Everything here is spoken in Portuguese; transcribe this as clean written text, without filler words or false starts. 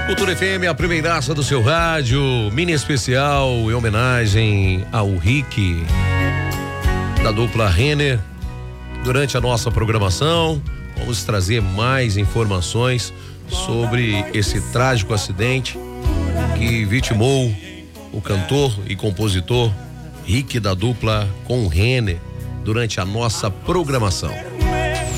Cultura FM, a primeiraça do seu rádio, mini especial em homenagem ao Rick, da dupla Renner. Durante a nossa programação, vamos trazer mais informações sobre esse trágico acidente que vitimou o cantor e compositor Rick, da dupla com Renner, durante a nossa programação.